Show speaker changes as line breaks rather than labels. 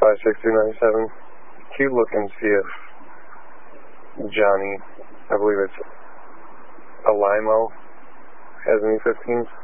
56297. Can you look and see if Johnny, I believe it's Alimo, has any 15s?